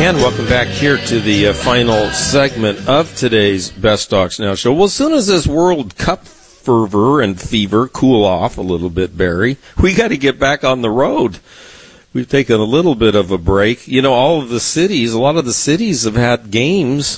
And welcome back here to the final segment of today's Best Stocks Now show. Well, as soon as this World Cup fervor and fever cool off a little bit, Barry, we got to get back on the road. We've taken a little bit of a break. You know, a lot of the cities have had games,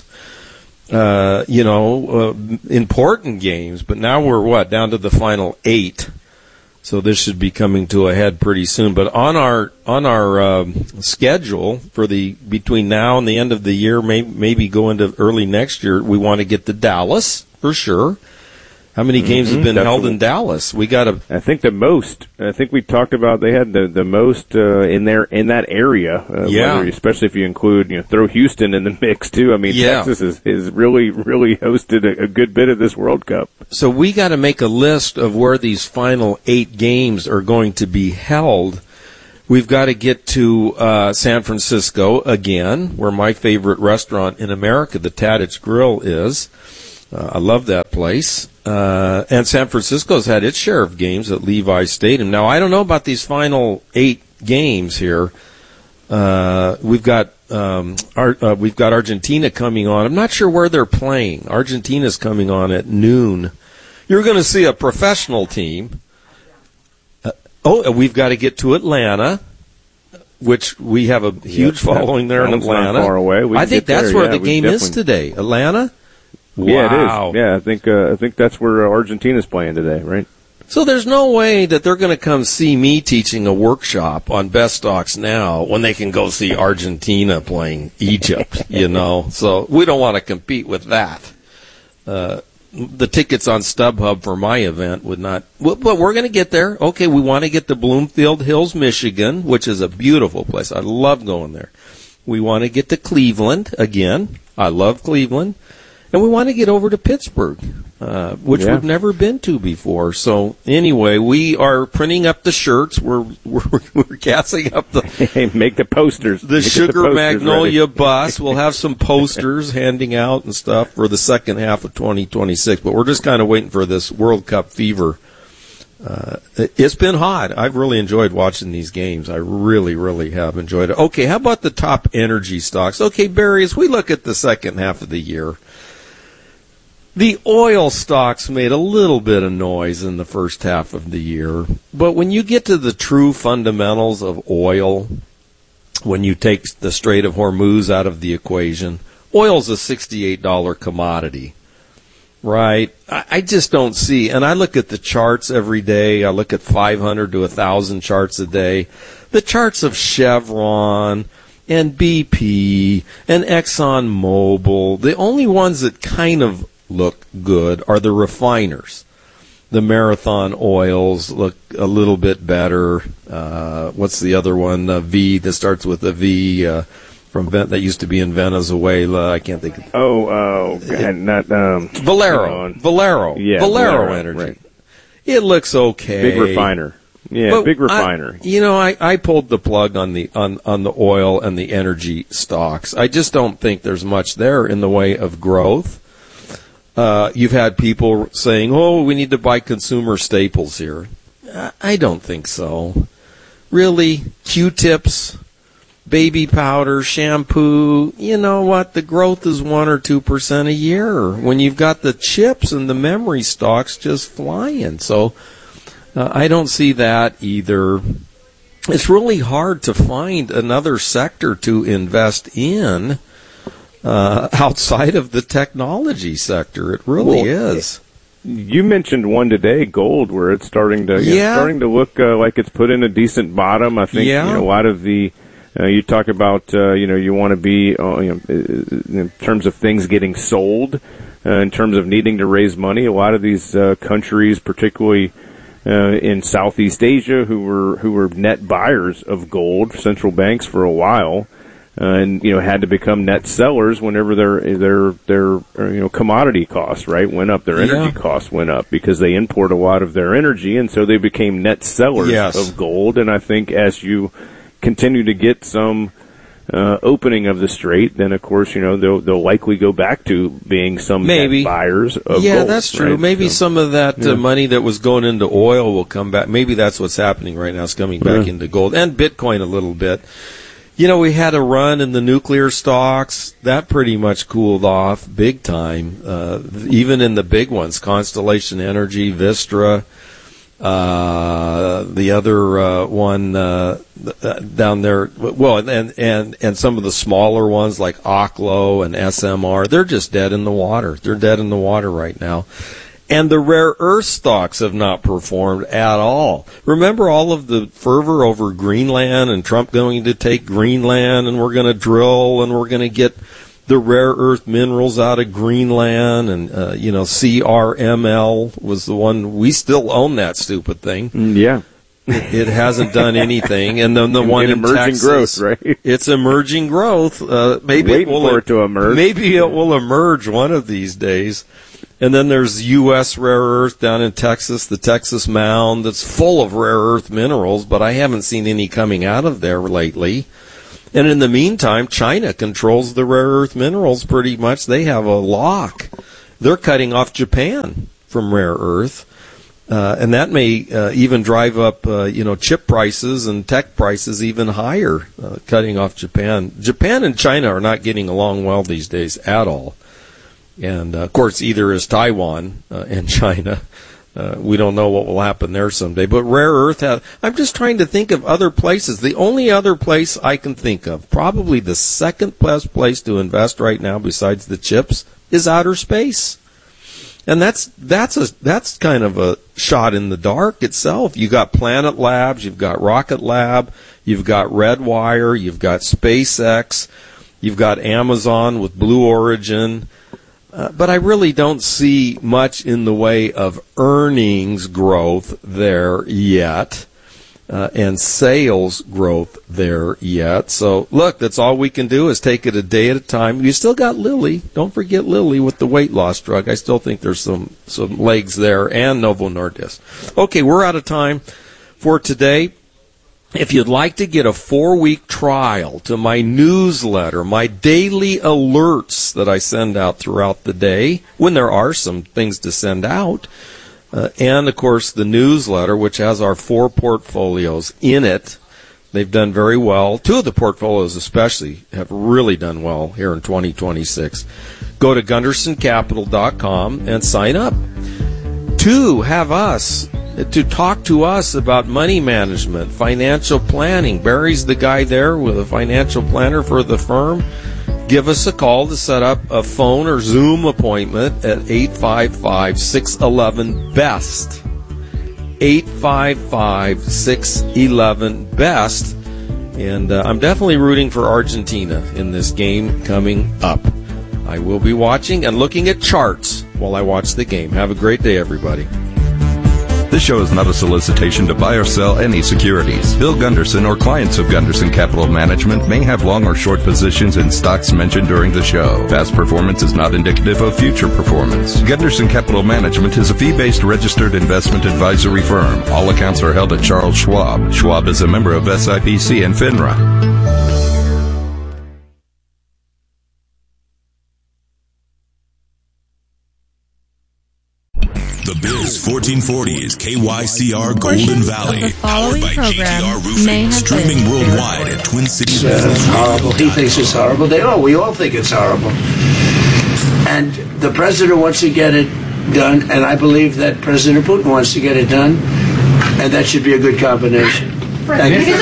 important games, but now we're down to the final 8. So this should be coming to a head pretty soon. But on our schedule for between now and the end of the year, maybe go into early next year, we want to get to Dallas for sure. How many games have been held in Dallas? We got to. I think the most. I think we talked about they had the most in that area. Especially if you include throw Houston in the mix too. I mean, Texas is really hosted a good bit of this World Cup. So we got to make a list of where these final 8 games are going to be held. We've got to get to San Francisco again, where my favorite restaurant in America, the Tadich Grill, is. I love that place. And San Francisco's had its share of games at Levi Stadium. Now, I don't know about these final 8 games here. We've got Argentina coming on. I'm not sure where they're playing. Argentina's coming on at noon. You're going to see a professional team. We've got to get to Atlanta, which we have a huge following there in Atlanta. Not far away. I think that's where the game is today. Atlanta? Wow. Yeah, it is. Yeah, I think that's where Argentina's playing today, right? So there's no way that they're going to come see me teaching a workshop on Best Stocks Now when they can go see Argentina playing Egypt, So we don't want to compete with that. The tickets on StubHub for my event would not, but we're going to get there. Okay, we want to get to Bloomfield Hills, Michigan, which is a beautiful place. I love going there. We want to get to Cleveland again. I love Cleveland. And we want to get over to Pittsburgh, which we've never been to before. So anyway, we are printing up the shirts. We're gassing up make the posters. The Sugar Magnolia bus. We'll have some posters handing out and stuff for the second half of 2026. But we're just kind of waiting for this World Cup fever. It's been hot. I've really enjoyed watching these games. I really, really have enjoyed it. Okay, how about the top energy stocks? Okay, Barry, as we look at the second half of the year, the oil stocks made a little bit of noise in the first half of the year, but when you get to the true fundamentals of oil, when you take the Strait of Hormuz out of the equation, oil's a $68 commodity, right? I just don't see, and I look at the charts every day. I look at 500 to 1,000 charts a day. The charts of Chevron and BP and ExxonMobil, the only ones that kind of look good are the refiners. The Marathon oils look a little bit better. What's the other one? V that starts with a V from that used to be in Venezuela. I can't think. Valero. Yeah, Valero Energy. Right. It looks okay. Big refiner. Yeah, but big refiner. I pulled the plug on the oil and the energy stocks. I just don't think there's much there in the way of growth. You've had people saying, we need to buy consumer staples here. I don't think so. Really? Q-tips, baby powder, shampoo, you know what? The growth is 1 or 2% a year when you've got the chips and the memory stocks just flying. So I don't see that either. It's really hard to find another sector to invest in outside of the technology sector. It really is. You mentioned one today, gold, where it's starting to look like it's put in a decent bottom. I think a lot of the you talk about you want to be in terms of things getting sold, in terms of needing to raise money. A lot of these countries, particularly in Southeast Asia, who were net buyers of gold, central banks for a while. And had to become net sellers whenever their commodity costs went up, their energy costs went up because they import a lot of their energy, and so they became net sellers of gold. And I think as you continue to get some opening of the strait, then of course they'll likely go back to being some net buyers of gold. Yeah, that's true. Right? Maybe some of that money that was going into oil will come back. Maybe that's what's happening right now. It's coming back into gold and Bitcoin a little bit. We had a run in the nuclear stocks. That pretty much cooled off big time. Even in the big ones, Constellation Energy, Vistra, the other one down there. Well, and some of the smaller ones like Oklo and SMR, they're just dead in the water. They're dead in the water right now. And the rare earth stocks have not performed at all. Remember all of the fervor over Greenland and Trump going to take Greenland and we're going to drill and we're going to get the rare earth minerals out of Greenland and, CRML was the one. We still own that stupid thing. Yeah. It hasn't done anything. And then the one in emerging Texas, growth, right? It's emerging growth. Maybe Waiting for it to emerge. Maybe it will emerge one of these days. And then there's U.S. rare earth down in Texas, the Texas Mound, that's full of rare earth minerals, but I haven't seen any coming out of there lately. And in the meantime, China controls the rare earth minerals pretty much. They have a lock. They're cutting off Japan from rare earth. And that may even drive up, chip prices and tech prices even higher, cutting off Japan. Japan and China are not getting along well these days at all. And, of course, either is Taiwan and China. We don't know what will happen there someday. But rare earth I'm just trying to think of other places. The only other place I can think of, probably the second best place to invest right now besides the chips, is outer space. And that's kind of a shot in the dark itself. You got Planet Labs, you've got Rocket Lab, you've got Redwire, you've got SpaceX, you've got Amazon with Blue Origin. But I really don't see much in the way of earnings growth there yet, and sales growth there yet. So, look, that's all we can do is take it a day at a time. You still got Lilly. Don't forget Lilly with the weight loss drug. I still think there's some legs there, and Novo Nordisk. Okay, we're out of time for today. If you'd like to get a 4-week trial to my newsletter, my daily alerts that I send out throughout the day, when there are some things to send out, and, of course, the newsletter, which has our 4 portfolios in it. They've done very well. 2 of the portfolios especially have really done well here in 2026. Go to GundersonCapital.com and sign up. 2, have us to talk to us about money management, financial planning. Barry's the guy there with a financial planner for the firm. Give us a call to set up a phone or Zoom appointment at 855-611-BEST. 855-611-BEST. And I'm definitely rooting for Argentina in this game coming up. I will be watching and looking at charts while I watch the game. Have a great day, everybody. This show is not a solicitation to buy or sell any securities. Bill Gunderson or clients of Gunderson Capital Management may have long or short positions in stocks mentioned during the show. Past performance is not indicative of future performance. Gunderson Capital Management is a fee-based registered investment advisory firm. All accounts are held at Charles Schwab. Schwab is a member of SIPC and FINRA. The Biz 1440 is KYCR Golden Valley, powered by GTR Roofing, streaming worldwide at Twin Cities. Horrible. He thinks it's horrible. We all think it's horrible. And the president wants to get it done, and I believe that President Putin wants to get it done, and that should be a good combination. Thank you.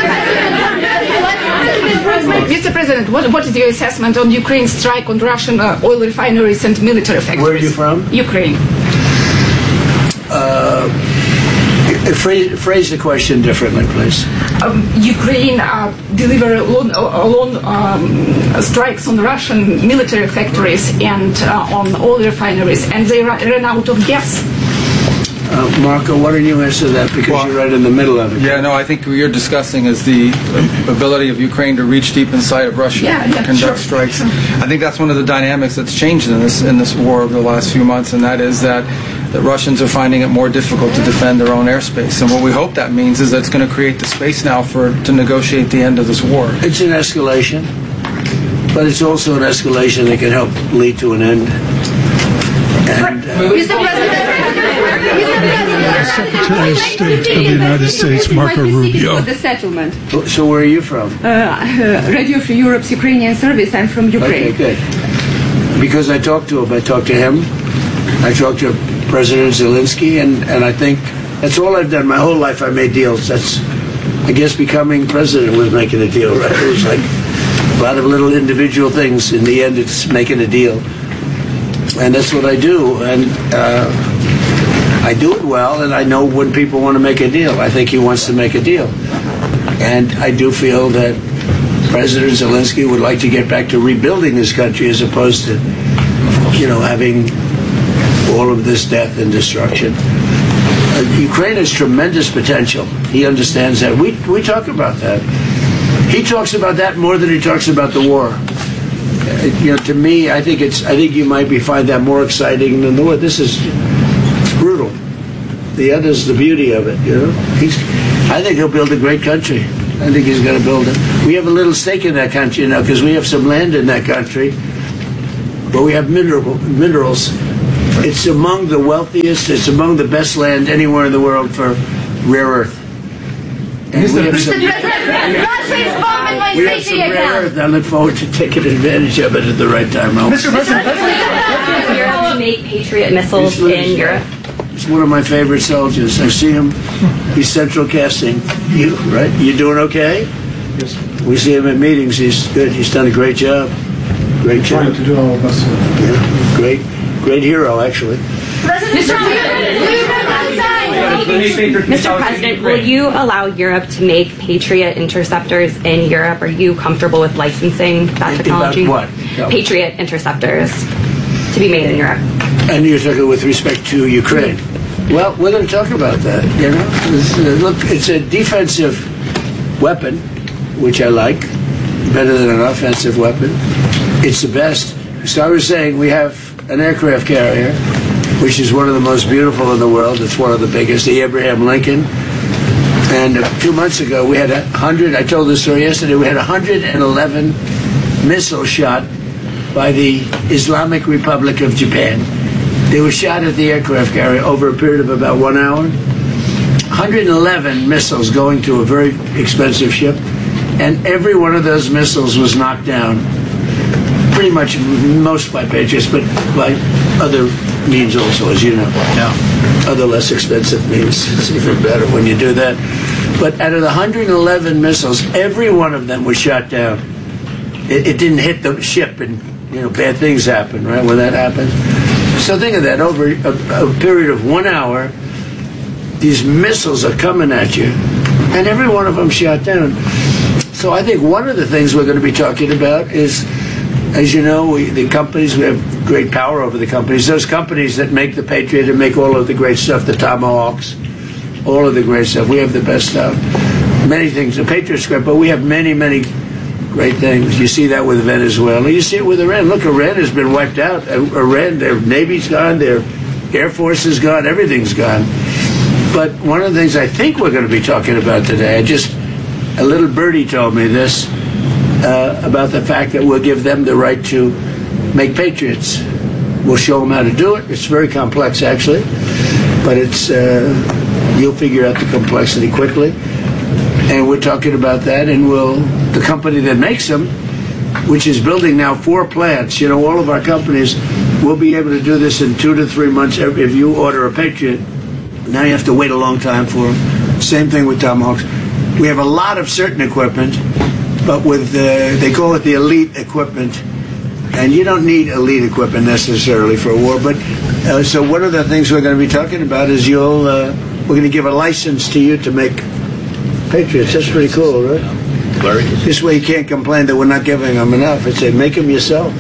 Mr. President, what is your assessment on Ukraine's strike on Russian oil refineries and military factories? Where are you from? Ukraine. Phrase the question differently, please. Ukraine delivered long strikes on Russian military factories and on oil refineries, and they ran out of gas. Marco, why don't you answer that, because you're right in the middle of it. Yeah, no, I think what you're discussing is the ability of Ukraine to reach deep inside of Russia and conduct strikes. I think that's one of the dynamics that's changed in this war over the last few months, and that is that the Russians are finding it more difficult to defend their own airspace. And what we hope that means is that it's going to create the space now to negotiate the end of this war. It's an escalation, but it's also an escalation that can help lead to an end. And, Mr. President, Secretary of State of the United States, Marco Rubio. The settlement. So where are you from? Radio Free Europe's Ukrainian service. I'm from Ukraine. Okay, good. Because I talked to him. I talked to him. I talked to President Zelensky, and I think that's all I've done. My whole life I made deals. That's, I guess, becoming president was making a deal, right? It was like a lot of little individual things. In the end, it's making a deal. And that's what I do. And I do it well, and I know when people want to make a deal. I think he wants to make a deal. And I do feel that President Zelensky would like to get back to rebuilding his country as opposed to, having all of this death and destruction. Ukraine has tremendous potential. He understands that. We talk about that. He talks about that more than he talks about the war. To me, I think you might find that more exciting than the war. It's brutal. The other's the beauty of it. I think he'll build a great country. I think he's going to build it. We have a little stake in that country now because we have some land in that country, but we have minerals. It's among the wealthiest. It's among the best land anywhere in the world for rare earth. And we have some rare earth. I look forward to taking advantage of it at the right time. Mr. President, Europe to make Patriot missiles in Europe. He's one of my favorite soldiers. I see him. He's central casting. Right? You doing okay? Yes. We see him at meetings. He's good. He's done a great job. Great job. Trying to do our best. Yeah. Great hero, actually. Mr. President, will you allow Europe to make Patriot interceptors in Europe? Are you comfortable with licensing that technology? About what? No. Patriot interceptors to be made in Europe. And you're talking with respect to Ukraine. Well, we're going to talk about that. Look, it's a defensive weapon, which I like, better than an offensive weapon. It's the best. So I was saying we have an aircraft carrier, which is one of the most beautiful in the world. It's one of the biggest, the Abraham Lincoln. And 2 months ago, we had 100, I told this story yesterday, we had 111 missiles shot by the Islamic Republic of Japan. They were shot at the aircraft carrier over a period of about 1 hour. 111 missiles going to a very expensive ship, and every one of those missiles was knocked down. Pretty much most by Patriots, but by other means also, as you know. Yeah. Other less expensive means. It's even better when you do that. But out of the 111 missiles, every one of them was shot down. It didn't hit the ship, and bad things happen, right, when that happens. So think of that. Over a period of 1 hour, these missiles are coming at you, and every one of them shot down. So I think one of the things we're going to be talking about is, as you know, the companies, we have great power over the companies. Those companies that make the Patriot and make all of the great stuff, the Tomahawks, all of the great stuff. We have the best stuff. Many things. The Patriot's great, but we have many, many great things. You see that with Venezuela. You see it with Iran. Look, Iran has been wiped out. Iran, their Navy's gone, their Air Force is gone, everything's gone. But one of the things I think we're going to be talking about today, a little birdie told me this, about the fact that we'll give them the right to make Patriots. We'll show them how to do it. It's very complex, actually, but you'll figure out the complexity quickly. And we're talking about that, and the company that makes them, which is building now 4 plants, all of our companies will be able to do this in 2 to 3 months. If you order a Patriot, now you have to wait a long time for them. Same thing with Tomahawks. We have a lot of certain equipment, but they call it the elite equipment, and you don't need elite equipment necessarily for a war. But so one of the things we're going to be talking about is we're going to give a license to you to make Patriots. That's pretty cool, right? This way you can't complain that we're not giving them enough. It's say make them yourself.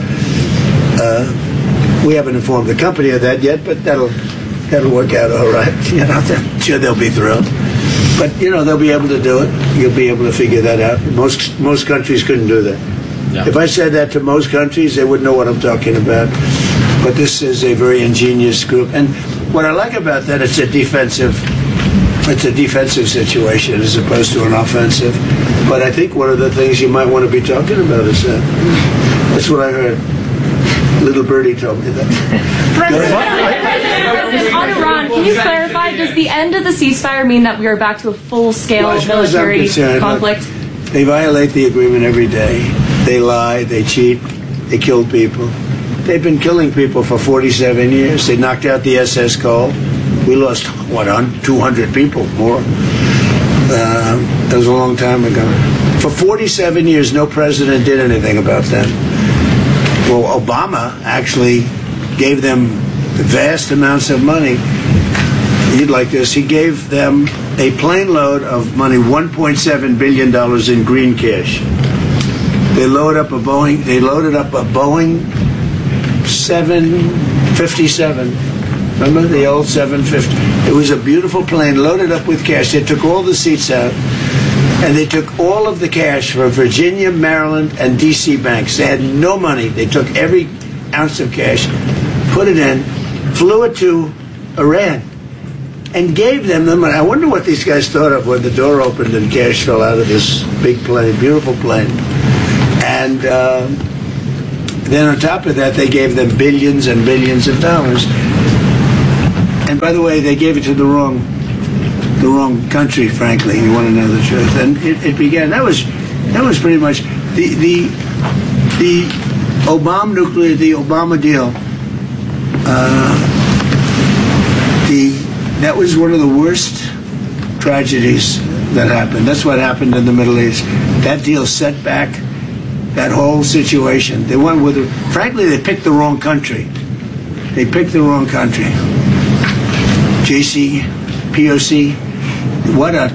We haven't informed the company of that yet, but that'll work out all right. I'm sure they'll be thrilled. But they'll be able to do it. You'll be able to figure that out. Most countries couldn't do that. Yeah. If I said that to most countries, they wouldn't know what I'm talking about. But this is a very ingenious group, and what I like about that, it's a defensive situation as opposed to an offensive. But I think one of the things you might want to be talking about is that. That's what I heard. Little birdie told me that. President, on Iran, can you clarify, does the end of the ceasefire mean that we are back to a full-scale military conflict? They violate the agreement every day. They lie, they cheat, they kill people. They've been killing people for 47 years. They knocked out the SS Cole. We lost, 200 people more. That was a long time ago. For 47 years, no president did anything about that. Well, Obama actually gave them vast amounts of money. You'd like this. He gave them a plane load of money, $1.7 billion in green cash. They loaded up a Boeing 757. Remember the old 750? It was a beautiful plane loaded up with cash. They took all the seats out, and they took all of the cash from Virginia, Maryland, and D.C. banks. They had no money. They took every ounce of cash, put it in, flew it to Iran, and gave them the money. I wonder what these guys thought of when the door opened and cash fell out of this big plane, beautiful plane. And then on top of that, they gave them billions and billions of dollars. And by the way, they gave it to the wrong country, frankly. You want to know the truth. And it began. That was pretty much the Obama deal. That was one of the worst tragedies that happened. That's what happened in the Middle East. That deal set back that whole situation. They went with, frankly, they picked the wrong country. They picked the wrong country. POC. What a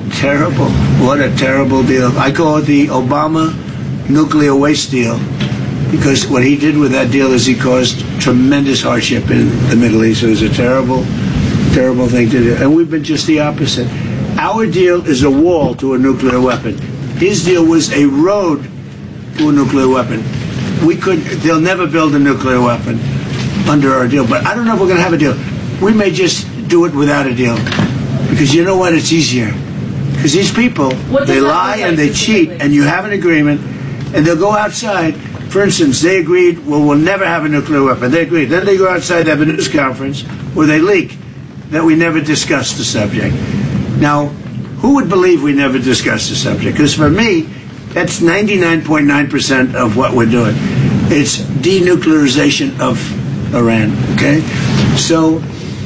terrible deal. I call it the Obama nuclear waste deal, because what he did with that deal is he caused tremendous hardship in the Middle East. It was a terrible thing to do. And we've been just the opposite. Our deal is a wall to a nuclear weapon. His deal was a road to a nuclear weapon. They'll never build a nuclear weapon under our deal, but I don't know if we're going to have a deal. We may just do it without a deal, because you know what? It's easier. Because these people, they lie and they cheat, and you have an agreement, and they'll go outside. For instance, they agreed, well, we'll never have a nuclear weapon. They agreed. Then they go outside, they have a news conference where they leak that we never discussed the subject. Now, who would believe we never discussed the subject? Because for me, that's 99.9% of what we're doing. It's denuclearization of Iran, okay? So,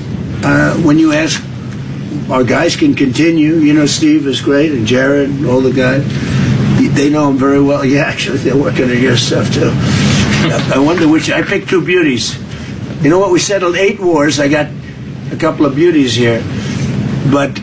when you ask, our guys can continue. You know, Steve is great, and Jared, and all the guys. They know him very well. Yeah, actually, they're working on your stuff, too. I wonder I picked two beauties. You know what? We settled 8 wars. I got a couple of beauties here. But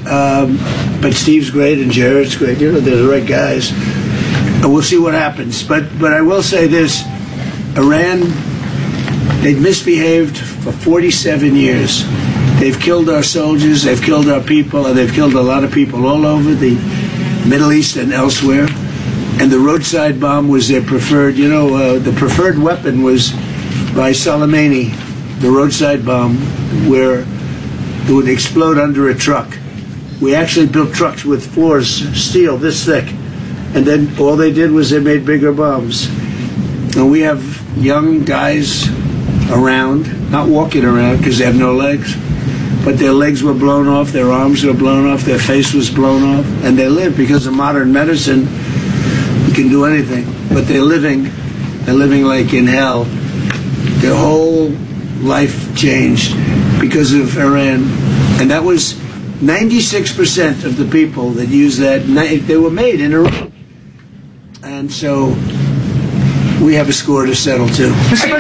Steve's great, and Jared's great. You know, they're the right guys. And we'll see what happens. But I will say this. Iran, they've misbehaved for 47 years. They've killed our soldiers, they've killed our people, and they've killed a lot of people all over the Middle East and elsewhere. And the roadside bomb was their preferred, the preferred weapon was by Soleimani, the roadside bomb, where it would explode under a truck. We actually built trucks with floors, steel this thick. And then all they did was they made bigger bombs. And we have young guys around, not walking around because they have no legs, but their legs were blown off, their arms were blown off, their face was blown off, and they live because of modern medicine. You can do anything, but they're living like in hell. Their whole life changed because of Iran, and that was 96% of the people that used that. They were made in Iran, and so we have a score to settle too. Mr.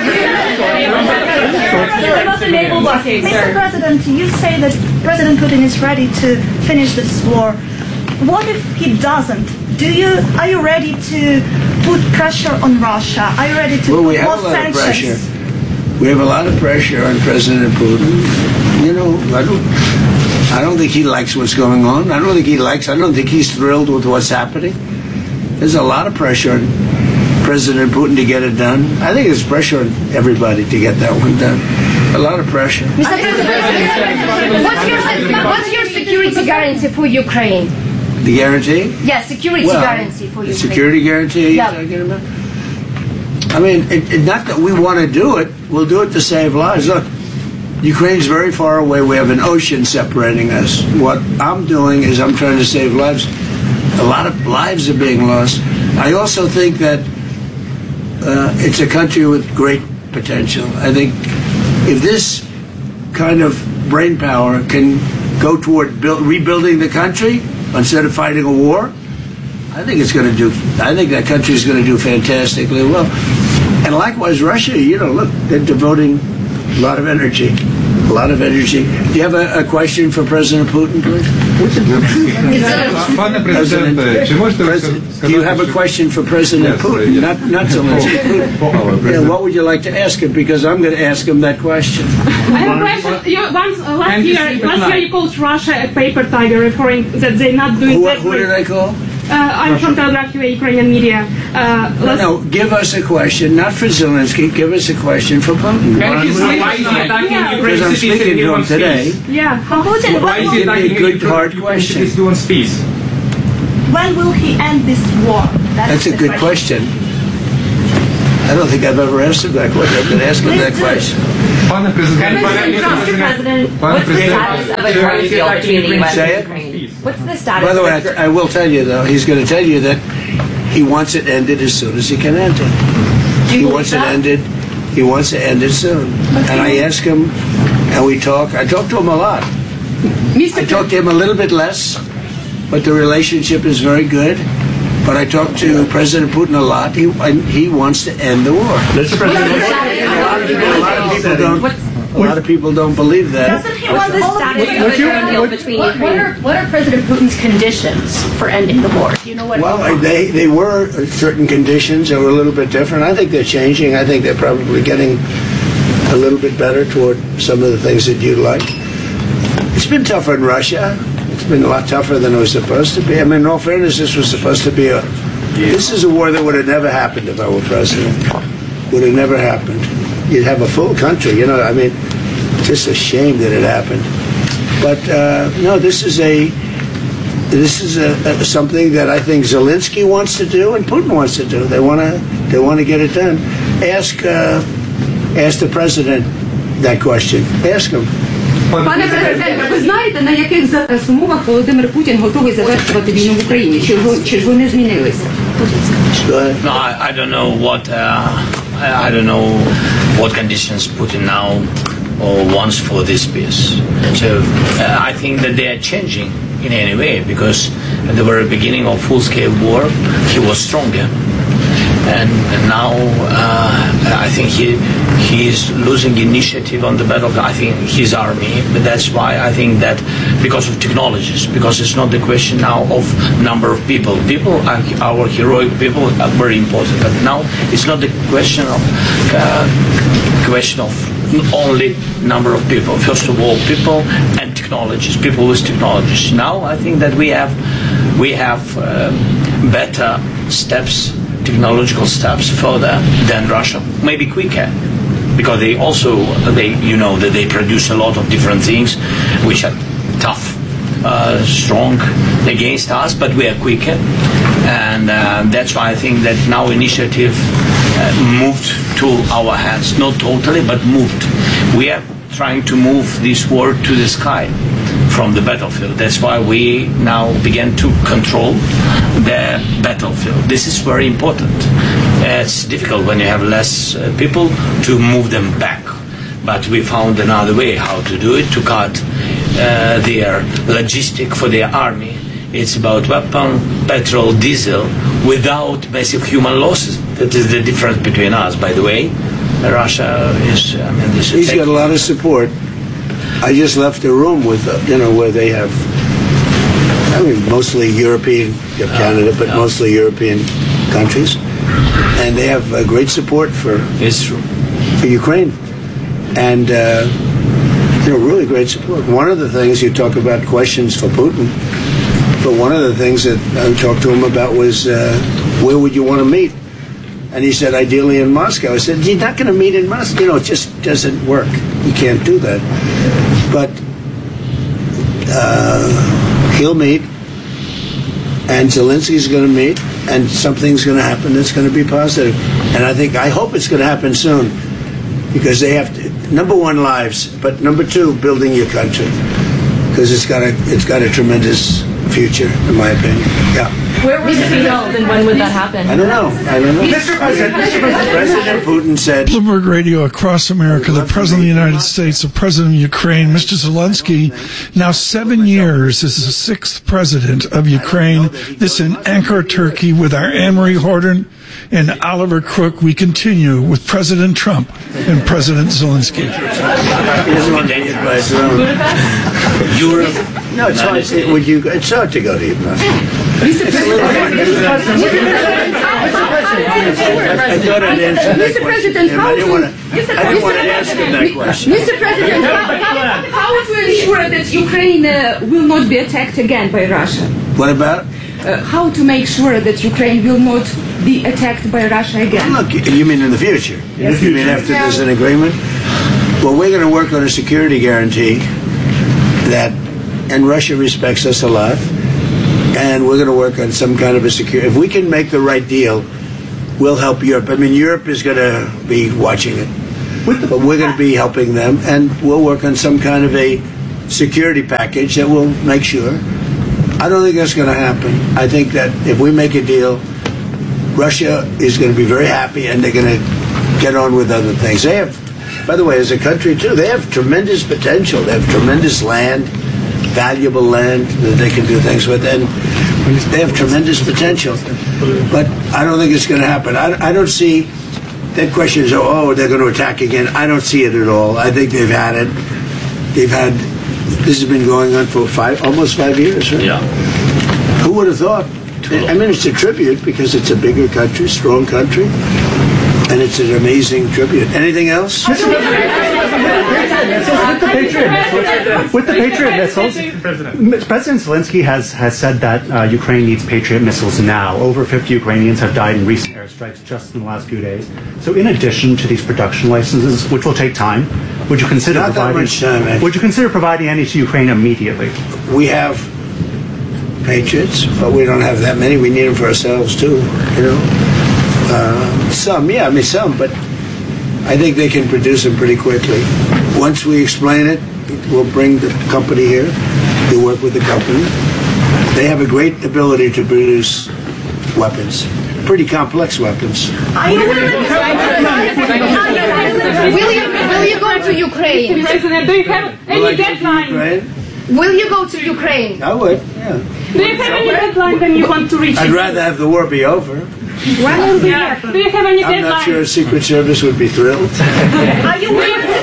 President, you say that President Putin is ready to finish this war. What if he doesn't? Are you ready to put pressure on Russia? Are you ready to put more sanctions? We have a lot of pressure on President Putin. You know, I don't think he likes what's going on. I don't think he's thrilled with what's happening. There's a lot of pressure on President Putin to get it done. I think there's pressure on everybody to get that one done. A lot of pressure. Mr. President, what's your security guarantee for Ukraine? The guarantee? Yes, security guarantee for Ukraine. The security guarantee you're talking about? I mean, not that we want to do it. We'll do it to save lives. Look, Ukraine's very far away. We have an ocean separating us. What I'm doing is I'm trying to save lives. A lot of lives are being lost. I also think that it's a country with great potential. I think if this kind of brain power can go toward rebuilding the country instead of fighting a war, I think that country is going to do fantastically well. And likewise, Russia, look, they're devoting a lot of energy. Do you have a question for President Putin, please? Do you have a question for President Putin? Not Zelensky. Putin. What would you like to ask him? Because I'm going to ask him that question. I have a question. Last year you called Russia a paper tiger, referring that they're not doing that. Who did I call? I'm from Telegraph Ukrainian media. No, give us a question, not for Zelensky. Give us a question for Putin. Because I'm speaking to him today. Yeah. Putin, why is it a good, hard question? When will he end this war? That's a good question. I don't think I've ever asked him that question. I've been asking that question. Mr. President, what's the status of a drug deal between the U.S. and Ukraine? What's the status? By the way, I will tell you, though, he's going to tell you that he wants it ended as soon as he can end it. He wants it ended. He wants to end it soon. And I ask him, and we talk. I talk to him a lot. I talk to him a little bit less, but the relationship is very good. But I talk to President Putin a lot. He wants to end the war. Mr. President, a lot of people don't believe that. Doesn't he want the status of a drug deal between Ukraine? What are President Putin's conditions for ending the war? Do you know what? Well, they were certain conditions that were a little bit different. I think they're changing. I think they're probably getting a little bit better toward some of the things that you'd like. It's been tougher in Russia. It's been a lot tougher than it was supposed to be. I mean, in all fairness, this was supposed to be this is a war that would have never happened if I were president. Would have never happened. You'd have a full country, I mean, just a shame that it happened. But, no, this is something that I think Zelensky wants to do and Putin wants to do. They want to get it done. Ask the president that question. Ask him. Пане президенте, ви знаєте, на яких зараз умовах Володимир Путін готовий завершувати війну в Україні? Чи ж вони змінилися? No, I don't know what conditions Putin now wants for this peace. So I think that they are changing in any way, because at the very beginning of full-scale war, he was stronger. And now I think he is losing initiative on the battlefield. I think his army, but that's why I think that because of technologies, because it's not the question now of number of people. People, our heroic people, are very important. But now it's not the question of only number of people. First of all, people and technologies. People with technologies. Now I think that we have better steps. Technological steps further than Russia, maybe quicker, because that they produce a lot of different things which are tough, strong against us, but we are quicker, and that's why I think that now initiative moved to our hands, not totally, but moved. We are trying to move this war to the sky from the battlefield. That's why we now begin to control the battlefield. This is very important. It's difficult when you have less people to move them back. But we found another way how to do it, to cut their logistic for their army. It's about weapon, petrol, diesel, without massive human losses. That is the difference between us, by the way. Russia is, he's got a lot of support. I just left a room with, where they have, mostly European, you have Canada, but mostly European countries. And they have great support for Ukraine. And, really great support. One of the things, you talk about questions for Putin, but one of the things that I talked to him about was, where would you want to meet? And he said, ideally in Moscow. I said, you're not going to meet in Moscow. It just doesn't work. You can't do that. But he'll meet. and Zelensky's going to meet, and something's going to happen that's going to be positive. And I hope it's going to happen soon, because they have to, number one, lives, but number two, building your country, because it's got a tremendous future, in my opinion. Yeah. Where would it be held, and when would that happen? I don't know. Mr. President Putin said... Bloomberg Radio across America, the President of the United States, the President of Ukraine, Mr. Zelensky, now 7 years as the sixth President of Ukraine. This in Ankara, Turkey, with our Anne-Marie Horton and Oliver Crook. We continue with President Trump and President Zelensky. Europe. No, it's hard. It's hard to go to Europe. Mr. President, how to ensure that Ukraine will not be attacked again by Russia? What about? How to make sure that Ukraine will not be attacked by Russia again? Look, you mean in the future? Yes, you mean after there's an agreement? Well, we're going to work on a security guarantee that, and Russia respects us a lot, and we're going to work on some kind of a security. If we can make the right deal, we'll help Europe. I mean, Europe is going to be watching it, but we're going to be helping them, and we'll work on some kind of a security package that will make sure. I don't think that's going to happen. I think that if we make a deal, Russia is going to be very happy, and they're going to get on with other things. They have, by the way, as a country too, they have tremendous potential. They have tremendous land, valuable land that they can do things with, and they have tremendous potential. But I don't think it's going to happen. I don't see that question is, oh, they're going to attack again. I don't see it at all. I think they've had it. This has been going on for almost 5 years, right? Yeah. Who would have thought? I mean, it's a tribute because it's a bigger country, strong country, and it's an amazing tribute. Anything else? With the Patriot missiles, President Zelensky has said that Ukraine needs Patriot missiles now. Over 50 Ukrainians have died in recent airstrikes just in the last few days. So in addition to these production licenses, which will take time, would you consider providing any to Ukraine immediately? We have Patriots, but we don't have that many. We need them for ourselves too, you know. Some, but I think they can produce them pretty quickly. Once we explain it, we'll bring the company here. We'll work with the company. They have a great ability to produce weapons, pretty complex weapons. Will you go to Ukraine? President, do you have any deadline? Will you go to Ukraine? I would, yeah. Do you have any deadline when you want to reach I'd rather have the war be over. When will be happen? Do you have any deadline? I'm not sure Secret Service would be thrilled. Are you willing to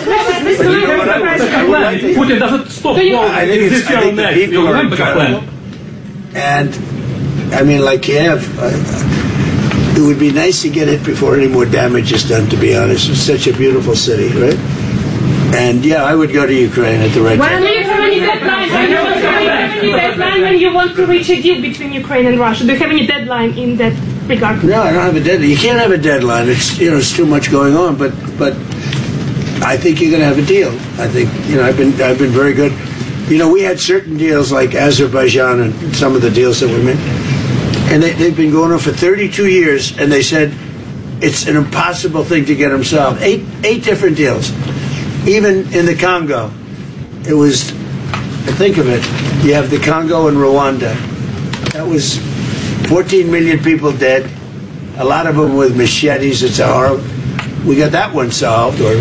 Putin doesn't stop war. I think the people are incredible. And, I mean, like Kiev, it would be nice to get it before any more damage is done, to be honest. It's such a beautiful city, right? And, yeah, I would go to Ukraine at the right time. Do you have any deadline? When you want to reach a deal between Ukraine and Russia? Do you have any deadline in that regard? No, I don't have a deadline. You can't have a deadline. It's it's too much going on. But I think you're going to have a deal. I think I've been very good. We had certain deals like Azerbaijan and some of the deals that we made, and they've been going on for 32 years. And they said it's an impossible thing to get them solved. Eight different deals. Even in the Congo, it was. Think of it. You have the Congo and Rwanda. That was 14 million people dead. A lot of them with machetes. It's a horrible. We got that one solved, or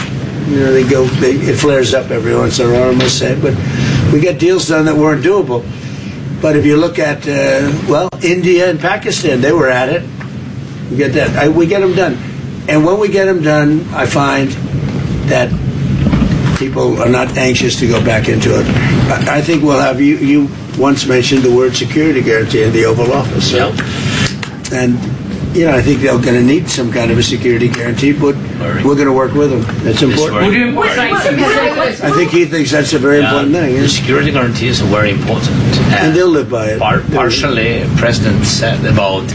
it flares up every once in a while, I must say. But we got deals done that weren't doable. But if you look at India and Pakistan, they were at it. We get that. We get them done, and when we get them done, I find that people are not anxious to go back into it. I think we'll have you once mentioned the word security guarantee in the Oval Office. Yep. And, I think they're going to need some kind of a security guarantee, but we're going to work with them. That's important. I think he thinks that's a very important thing. The security guarantees are very important. And they'll live by it. Partially, President said about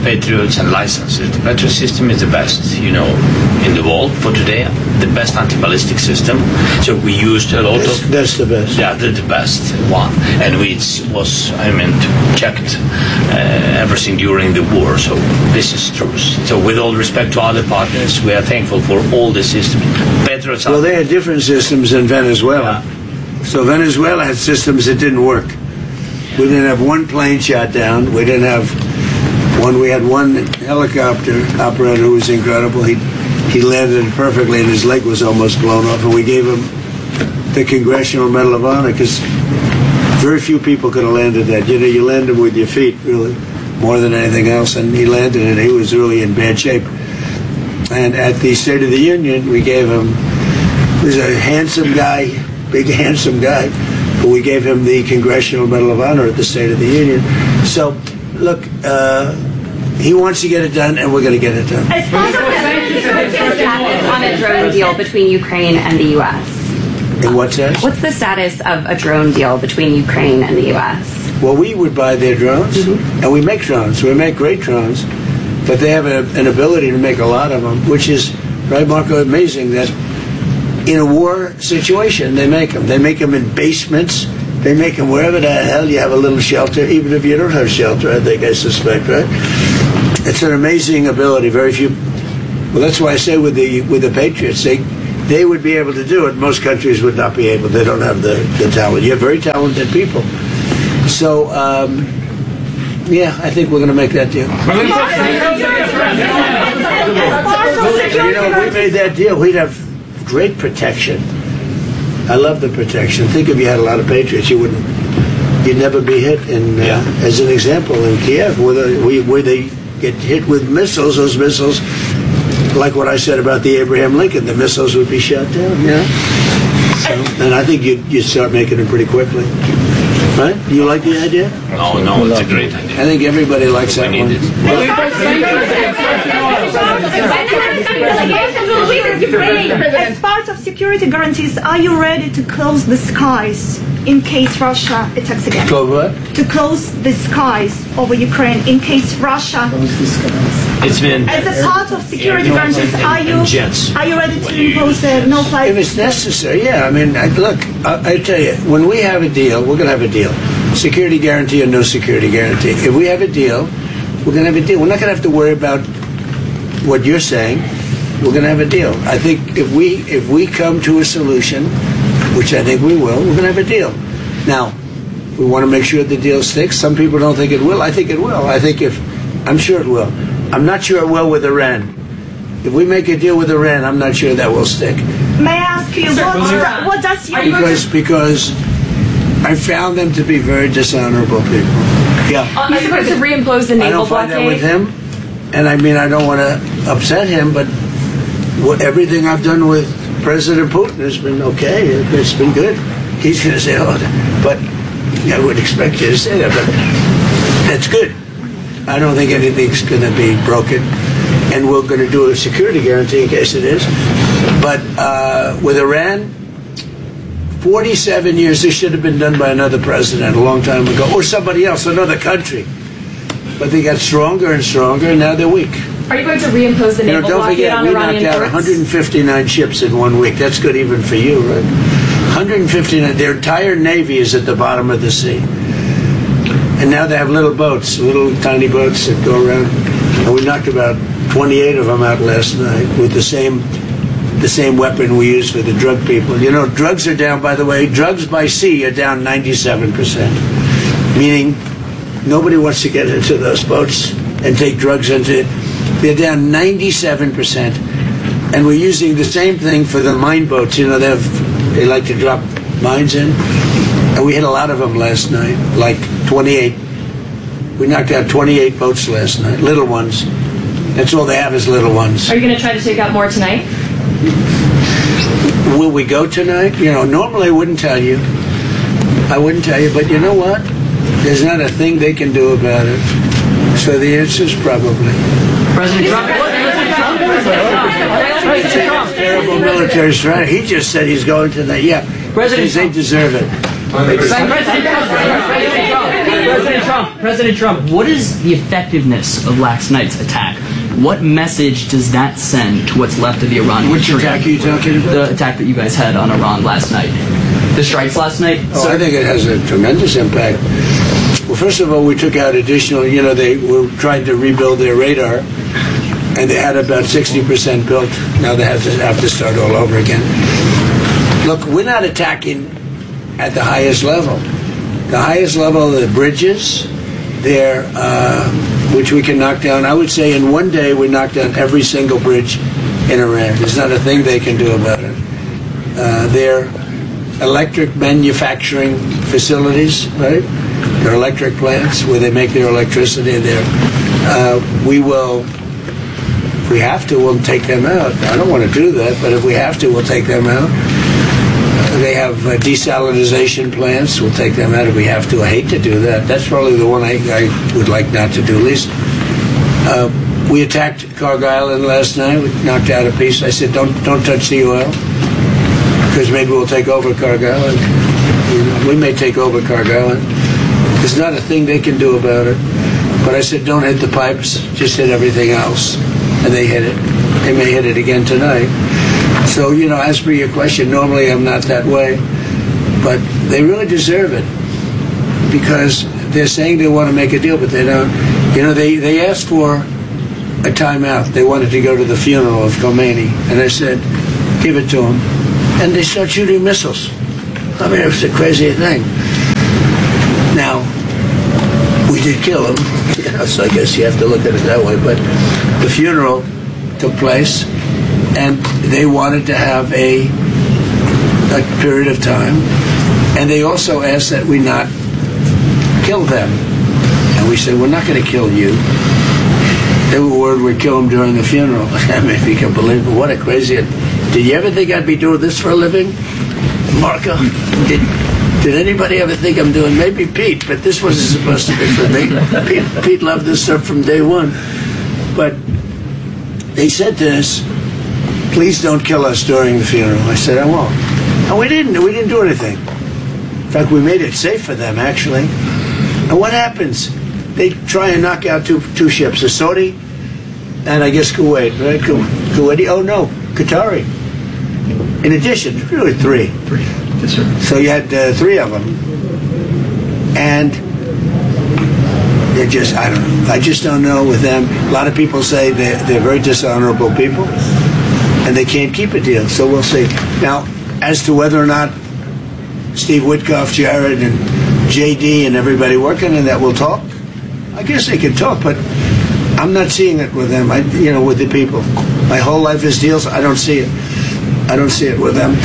Patriots and license it. The Patriot system is the best, in the world for today. The best anti-ballistic system. So we used a lot of... That's the best. Yeah, the best one. And it was, checked everything during the war. So this is true. So with all respect to other partners, we are thankful for all the systems. Patriots... Well, they had different systems in Venezuela. Yeah. So Venezuela had systems that didn't work. We didn't have one plane shot down. We didn't have one. We had one helicopter operator who was incredible. He landed perfectly, and his leg was almost blown off. And we gave him the Congressional Medal of Honor because very few people could have landed that. You land him with your feet, really, more than anything else. And he landed it. He was really in bad shape. And at the State of the Union, we gave him. He was a handsome guy, big handsome guy. But we gave him the Congressional Medal of Honor at the State of the Union. So, look, he wants to get it done, and we're going to get it done. What's the status on a drone deal between Ukraine and the U.S.? In what sense? What's the status of a drone deal between Ukraine and the U.S.? Well, we would buy their drones, and we make drones. We make great drones, but they have an ability to make a lot of them, which is, right, Marco, amazing that in a war situation, they make them. They make them in basements. They make them wherever the hell you have a little shelter, even if you don't have shelter, I suspect, right? It's an amazing ability. Very few... Well, that's why I say with the Patriots, they would be able to do it. Most countries would not be able. They don't have the talent. You have very talented people. So, yeah, I think we're going to make that deal. If we made that deal, we'd have great protection. I love the protection. Think if you had a lot of Patriots, you'd never be hit. As an example, in Kiev, where they get hit with missiles, those missiles, like what I said about the Abraham Lincoln, the missiles would be shot down. Yeah. So, and I think you'd start making it pretty quickly. Right? Do you like the idea? No, it's a great idea. I think everybody likes that one. As part of security guarantees, are you ready to close the skies in case Russia attacks again? Close what? To close the skies over Ukraine in case Russia... It's been... As a part of security guarantees, are you ready to impose a no-fly... If it's necessary, yeah. I mean, look, I tell you, when we have a deal, we're going to have a deal. Security guarantee or no security guarantee. If we have a deal, we're going to have a deal. We're not going to have to worry about what you're saying. We're going to have a deal. I think if we come to a solution, which I think we will, we're going to have a deal. Now, we want to make sure the deal sticks. Some people don't think it will. I think it will. I'm sure it will. I'm not sure it will with Iran. If we make a deal with Iran, I'm not sure that will stick. May I ask you, what does your... Because I found them to be very dishonorable people. Yeah. Are you going to reimpose the naval blockade? I don't find that with him. And I mean, I don't want to upset him, but everything I've done with President Putin has been okay. It's been good. He's going to say, but I would expect you to say that, but that's good. I don't think anything's going to be broken. And we're going to do a security guarantee in case it is. But with Iran, 47 years, this should have been done by another president a long time ago, or somebody else, another country. But they got stronger and stronger, and now they're weak. Are you going to reimpose the naval blockade on Iranian ports? Don't forget, we knocked out 159 ships in 1 week. That's good even for you, right? 159. Their entire navy is at the bottom of the sea. And now they have little boats, little tiny boats that go around. And we knocked about 28 of them out last night with the same weapon we use for the drug people. You know, drugs are down, by the way, drugs by sea are down 97%. Meaning nobody wants to get into those boats and take drugs into it. They're down 97%. And we're using the same thing for the mine boats. You know, they like to drop mines in. And we hit a lot of them last night, like 28. We knocked out 28 boats last night, little ones. That's all they have is little ones. Are you going to try to take out more tonight? Will we go tonight? You know, normally I wouldn't tell you. But you know what? There's not a thing they can do about it. So the answer is probably. President Trump. Terrible military strategy. He just said he's going tonight. Yeah, because they deserve it. President Trump, what is the effectiveness of last night's attack? What message does that send to what's left of the Iranian? Which attack are you talking about? The attack that you guys had on Iran last night. The strikes last night? I think it has a tremendous impact. Well, first of all, we took out additional, they were trying to rebuild their radar, and they had about 60% built. Now they have to start all over again. Look, we're not attacking at the highest level. The highest level of the bridges, which we can knock down. I would say in one day we knocked down every single bridge in Iran. There's not a thing they can do about it. Their electric manufacturing facilities, right? Their electric plants where they make their electricity there. We will, if we have to, we'll take them out. I don't want to do that, but if we have to, we'll take them out. They have desalinization plants. We'll take them out if we have to. I hate to do that. That's probably the one I would like not to do least. We attacked Cargill Island last night. We knocked out a piece. I said, don't touch the oil, because maybe we'll take over Cargill Island. We may take over Cargill Island. There's not a thing they can do about it. But I said, don't hit the pipes. Just hit everything else. And they hit it. They may hit it again tonight. So, as for your question, normally I'm not that way, but they really deserve it, because they're saying they want to make a deal, but they don't. They asked for a timeout. They wanted to go to the funeral of Khomeini, and I said, give it to them. And they start shooting missiles. I mean, it was the craziest thing. Now, we did kill him, so I guess you have to look at it that way, but the funeral took place, and they wanted to have a period of time, and they also asked that we not kill them. And we said, we're not going to kill you. They were worried we'd kill them during the funeral. I mean, if you can believe it, what a crazy... Did you ever think I'd be doing this for a living? Marco, did anybody ever think I'm doing... Maybe Pete, but this wasn't supposed to be for me. Pete loved this stuff from day one. But they said to us, please don't kill us during the funeral. I said, I won't. And we didn't do anything. In fact, we made it safe for them, actually. And what happens? They try and knock out two ships, a Saudi and I guess Kuwait, right? Kuwaiti? Oh, no, Qatari. In addition, really three. Yes, sir. So you had three of them. And they're just, I don't know. I just don't know with them. A lot of people say they're very dishonorable people, and they can't keep a deal, so we'll see. Now, as to whether or not Steve Witkoff, Jared, and JD and everybody working on that will talk, I guess they can talk, but I'm not seeing it with them, with the people. My whole life is deals. I don't see it. I don't see it with them.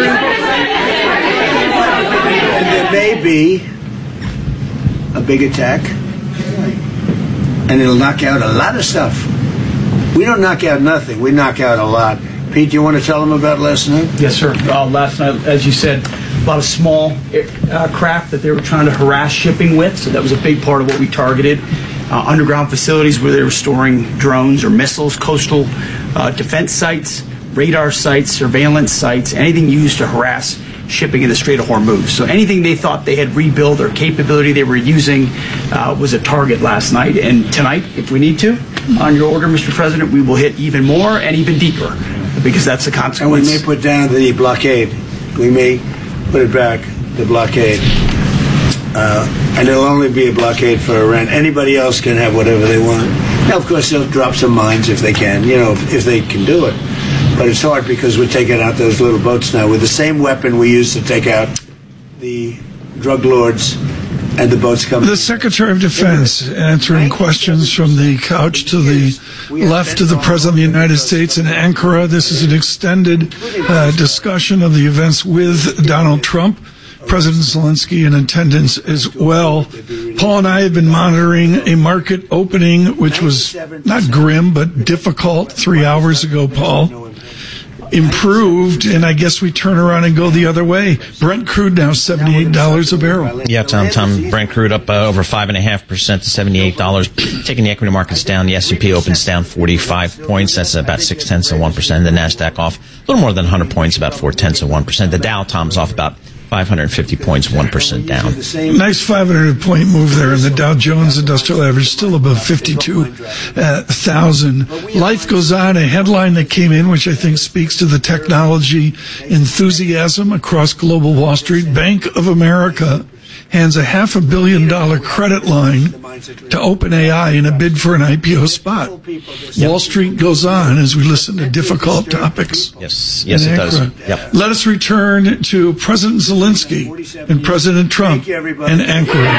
And there may be a big attack, and it'll knock out a lot of stuff. We don't knock out nothing. We knock out a lot. Pete, do you want to tell them about last night? Yes, sir. Last night, as you said, a lot of small craft that they were trying to harass shipping with, so that was a big part of what we targeted. Underground facilities where they were storing drones or missiles, coastal defense sites, radar sites, surveillance sites, anything used to harass shipping in the Strait of Hormuz. So anything they thought they had rebuilt or capability they were using was a target last night. And tonight, if we need to, on your order, Mr. President, we will hit even more and even deeper, because that's the consequence. And we may put down the blockade. We may put it back, the blockade. And it'll only be a blockade for Iran. Anybody else can have whatever they want. Now, of course, they'll drop some mines if they can, if they can do it. But it's hard because we're taking out those little boats now with the same weapon we used to take out the drug lords and the boats coming. The Secretary of Defense answering questions from the couch to the left of the President of the United States in Ankara. This is an extended discussion of the events with Donald Trump. President Zelensky in attendance as well. Paul and I have been monitoring a market opening which was not grim but difficult 3 hours ago, Paul. Improved, and I guess we turn around and go the other way. Brent crude now $78 a barrel. Yeah, Tom. Brent crude up over 5.5% to $78. Taking the equity markets down, the S&P opens down 45 points. That's about 0.6%. The NASDAQ off a little more than 100 points, about 0.4%. The Dow, Tom's off about 550 points, 1% down. Nice 500-point move there in the Dow Jones Industrial Average, still above 52,000. Life goes on, a headline that came in, which I think speaks to the technology enthusiasm across global Wall Street. Bank of America hands a $500 million credit line to OpenAI in a bid for an IPO spot. Yep. Wall Street goes on as we listen to difficult topics. Yes, it does. Yep. Let us return to President Zelensky and President Trump in Ankara.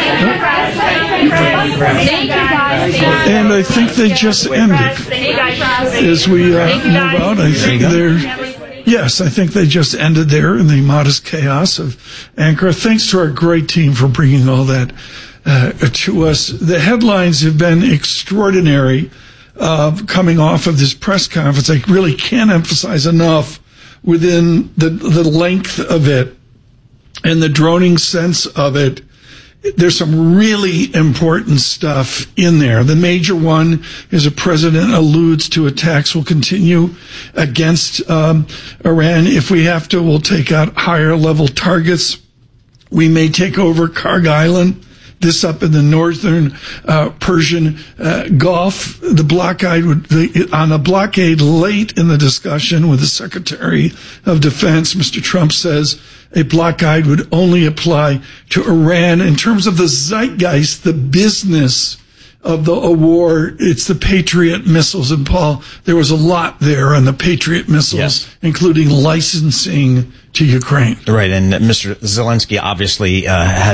And I think they just ended. As we move out, I think they're... Yes, I think they just ended there in the modest chaos of Ankara. Thanks to our great team for bringing all that to us. The headlines have been extraordinary coming off of this press conference. I really can't emphasize enough within the length of it and the droning sense of it. There's some really important stuff in there. The major one is the president alludes to attacks will continue against Iran. If we have to, we'll take out higher level targets. We may take over Karg Island, this up in the northern Persian Gulf. The blockade on a blockade late in the discussion with the Secretary of Defense, Mr. Trump says a blockade would only apply to Iran. In terms of the zeitgeist, the business of the war, it's the Patriot missiles. And Paul, there was a lot there on the Patriot missiles, including licensing to Ukraine. Right, and Mr. Zelensky obviously has